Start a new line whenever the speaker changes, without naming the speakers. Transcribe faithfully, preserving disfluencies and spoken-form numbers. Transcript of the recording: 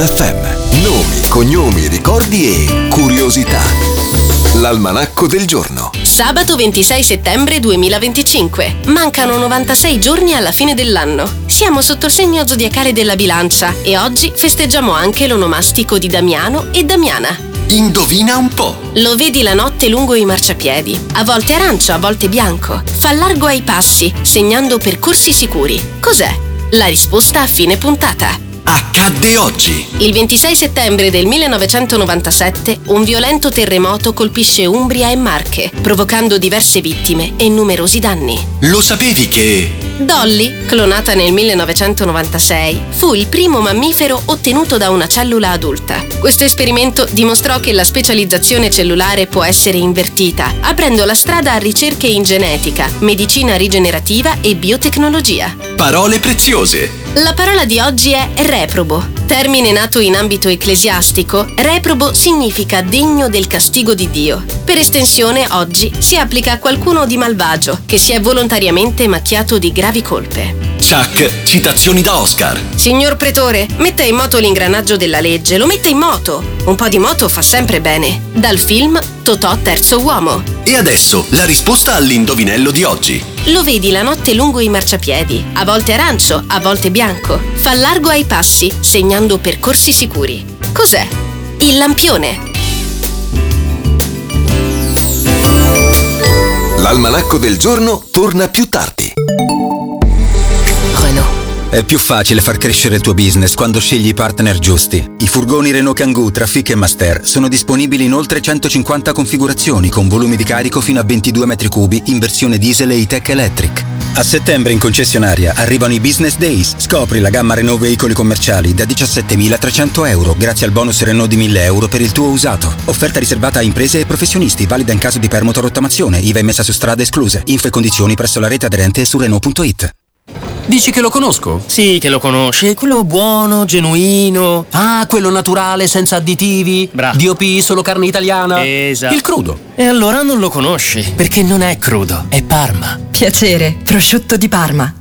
F M. Nomi, cognomi, ricordi e curiosità. L'almanacco del giorno.
Sabato ventisei settembre duemilaventicinque. Mancano novantasei giorni alla fine dell'anno. Siamo sotto il segno zodiacale della Bilancia e oggi festeggiamo anche l'onomastico di Damiano e Damiana.
Indovina un po'.
Lo vedi la notte lungo i marciapiedi, a volte arancio, a volte bianco. Fa largo ai passi, segnando percorsi sicuri. Cos'è? La risposta a fine puntata.
Accadde oggi.
Il ventisei settembre del millenovecentonovantasette un violento terremoto colpisce Umbria e Marche, provocando diverse vittime e numerosi danni.
Lo sapevi che...
Dolly, clonata nel millenovecentonovantasei, fu il primo mammifero ottenuto da una cellula adulta. Questo esperimento dimostrò che la specializzazione cellulare può essere invertita, aprendo la strada a ricerche in genetica, medicina rigenerativa e biotecnologia.
Parole preziose.
La parola di oggi è reprobo. Termine nato in ambito ecclesiastico, reprobo significa degno del castigo di Dio. Per estensione, oggi si applica a qualcuno di malvagio che si è volontariamente macchiato di gravi colpe.
Chuck, citazioni da Oscar.
Signor Pretore, metta in moto l'ingranaggio della legge, lo metta in moto. Un po' di moto fa sempre bene. Dal film Totò terzo uomo.
E adesso la risposta all'indovinello di oggi.
Lo vedi la notte lungo i marciapiedi, a volte arancio, a volte bianco. Fa largo ai passi, segnando percorsi sicuri. Cos'è? Il lampione.
L'almanacco del giorno torna più tardi.
Renault.
È più facile far crescere il tuo business quando scegli i partner giusti. I furgoni Renault Kangoo, Trafic e Master sono disponibili in oltre centocinquanta configurazioni con volumi di carico fino a ventidue metri cubi in versione diesel e E-Tech Electric. A settembre in concessionaria arrivano i Business Days. Scopri la gamma Renault veicoli commerciali da diciassettemilatrecento euro grazie al bonus Renault di mille euro per il tuo usato. Offerta riservata a imprese e professionisti, valida in caso di permuta o rottamazione, I V A emessa su strade escluse. Info e condizioni presso la rete aderente su Renault punto it.
Dici che lo conosco? Sì, che lo conosci. Quello buono, genuino. Ah, quello naturale, senza additivi.
Bravo.
D O P, solo carne italiana.
Esatto.
Il crudo.
E allora non lo conosci, perché non è crudo, è Parma.
Piacere, prosciutto di Parma.